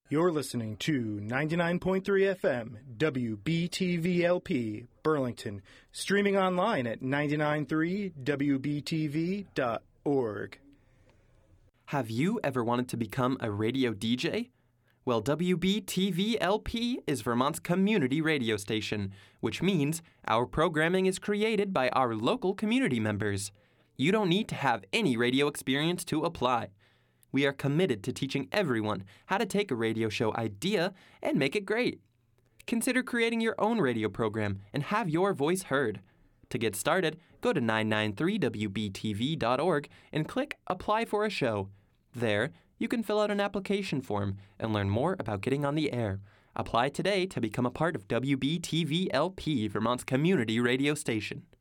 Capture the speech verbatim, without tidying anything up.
You're listening to ninety-nine point three F M, W B T V L P, Burlington, streaming online at nine nine three W B T V dot org. Have you ever wanted to become a radio D J? Well, W B T V L P is Vermont's community radio station, which means our programming is created by our local community members. You don't need to have any radio experience to apply. We are committed to teaching everyone how to take a radio show idea and make it great. Consider creating your own radio program and have your voice heard. To get started, go to nine nine three W B T V dot org and click Apply for a Show. There, you can fill out an application form and learn more about getting on the air. Apply today to become a part of W B T V L P, Vermont's community radio station.